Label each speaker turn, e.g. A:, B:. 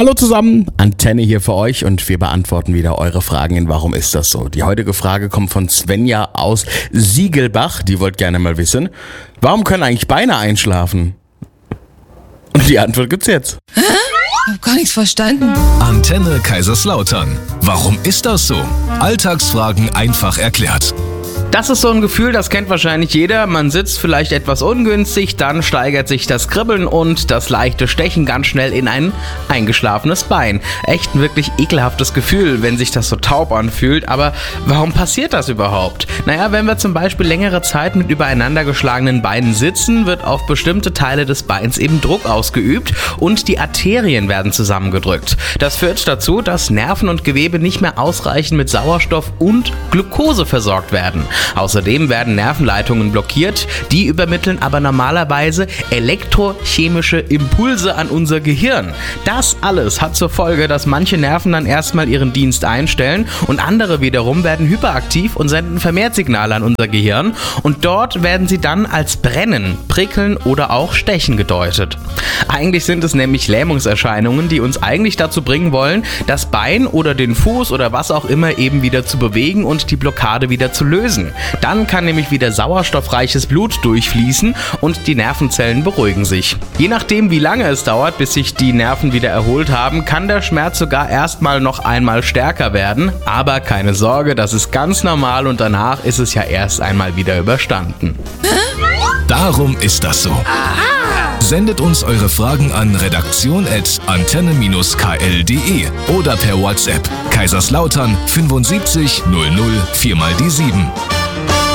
A: Hallo zusammen, Antenne hier für euch und wir beantworten wieder eure Fragen in Warum ist das so? Die heutige Frage kommt von Svenja aus Siegelbach, die wollte gerne mal wissen, warum können eigentlich Beine einschlafen? Und die Antwort gibt's jetzt.
B: Hä? Ich hab gar nichts verstanden.
C: Antenne Kaiserslautern. Warum ist das so? Alltagsfragen einfach erklärt.
D: Das ist so ein Gefühl, das kennt wahrscheinlich jeder. Man sitzt vielleicht etwas ungünstig, dann steigert sich das Kribbeln und das leichte Stechen ganz schnell in ein eingeschlafenes Bein. Echt ein wirklich ekelhaftes Gefühl, wenn sich das so taub anfühlt. Aber warum passiert das überhaupt? Naja, wenn wir zum Beispiel längere Zeit mit übereinander geschlagenen Beinen sitzen, wird auf bestimmte Teile des Beins eben Druck ausgeübt und die Arterien werden zusammengedrückt. Das führt dazu, dass Nerven und Gewebe nicht mehr ausreichend mit Sauerstoff und Glucose versorgt werden. Außerdem werden Nervenleitungen blockiert, die übermitteln aber normalerweise elektrochemische Impulse an unser Gehirn. Das alles hat zur Folge, dass manche Nerven dann erstmal ihren Dienst einstellen und andere wiederum werden hyperaktiv und senden vermehrt Signale an unser Gehirn und dort werden sie dann als Brennen, Prickeln oder auch Stechen gedeutet. Eigentlich sind es nämlich Lähmungserscheinungen, die uns eigentlich dazu bringen wollen, das Bein oder den Fuß oder was auch immer eben wieder zu bewegen und die Blockade wieder zu lösen. Dann kann nämlich wieder sauerstoffreiches Blut durchfließen und die Nervenzellen beruhigen sich. Je nachdem, wie lange es dauert, bis sich die Nerven wieder erholt haben, kann der Schmerz sogar erstmal noch einmal stärker werden. Aber keine Sorge, das ist ganz normal und danach ist es ja erst einmal wieder überstanden.
C: Darum ist das so. Sendet uns eure Fragen an redaktion@antenne-kl.de oder per WhatsApp Kaiserslautern 75 00 4 mal die 7.